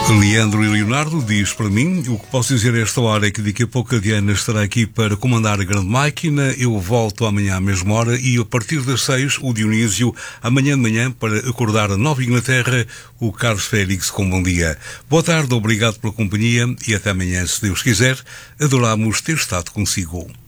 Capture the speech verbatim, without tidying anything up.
Leandro e Leonardo diz para mim, o que posso dizer a esta hora é que daqui a pouco a Diana estará aqui para comandar a grande máquina, eu volto amanhã à mesma hora e a partir das seis o Dionísio, amanhã de manhã para acordar a Nova Inglaterra, o Carlos Félix com bom dia. Boa tarde, obrigado pela companhia e até amanhã, se Deus quiser, adoramos ter estado consigo.